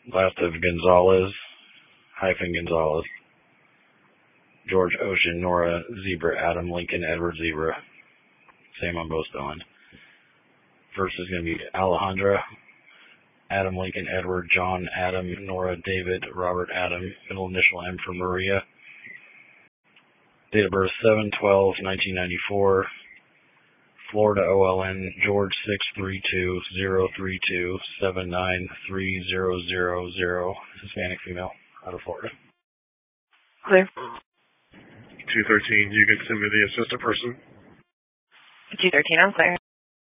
Last of Gonzalez, Gonzalez. George Ocean, Nora Zebra, Adam Lincoln, Edward Zebra. Same on both spelling. First is going to be Alejandra, Adam Lincoln, Edward, John, Adam, Nora, David, Robert, Adam, middle initial M for Maria. Date of birth 7/12/1994. Florida OLN, George 632-032-7930000. Hispanic female, out of Florida. Clear. 213, you can send me the assistant person. 213, I'm clear.